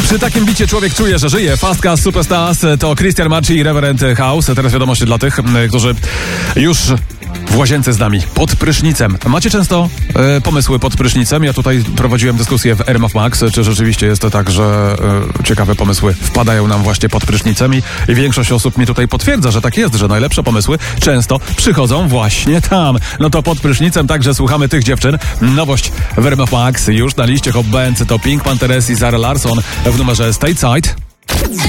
Przy takim bicie człowiek czuje, że żyje. Fast Cars Superstars to Christian Marci i Reverend House. Teraz wiadomości dla tych, którzy już w łazience z nami, pod prysznicem. Macie często pomysły pod prysznicem? Ja tutaj prowadziłem dyskusję w RMF Max, czy rzeczywiście jest to tak, że ciekawe pomysły wpadają nam właśnie pod prysznicem i większość osób mi tutaj potwierdza, że tak jest, że najlepsze pomysły często przychodzą właśnie tam. No to pod prysznicem także słuchamy tych dziewczyn. Nowość w RMF Max już na liście Hot Bands to Pink Panthers i Zara Larsson w numerze Stateside.